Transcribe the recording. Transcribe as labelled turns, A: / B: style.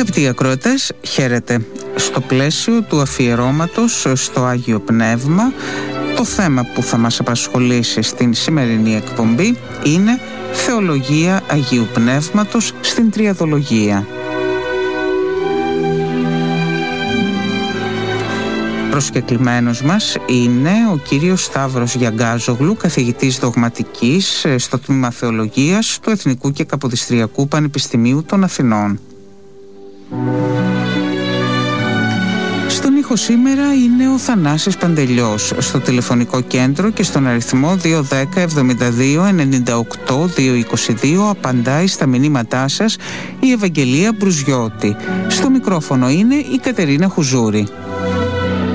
A: Αγαπητοί ακροατές, χαίρετε. Στο πλαίσιο του αφιερώματος στο Άγιο Πνεύμα, το θέμα που θα μας απασχολήσει στην σημερινή εκπομπή είναι Θεολογία Αγίου Πνεύματος στην Τριαδολογία. Προσκεκλημένος μας είναι ο κύριος Σταύρος Γιαγκάζογλου, καθηγητής δογματικής στο τμήμα Θεολογίας του Εθνικού και Καποδιστριακού Πανεπιστημίου των Αθηνών. Στον ήχο σήμερα είναι ο Θανάσης Παντελιός, στο τηλεφωνικό κέντρο και στον αριθμό 210 72 98 222 απαντάει στα μηνύματά σας η Ευαγγελία Μπρουζιώτη. Στο μικρόφωνο είναι η Κατερίνα Χουζούρη.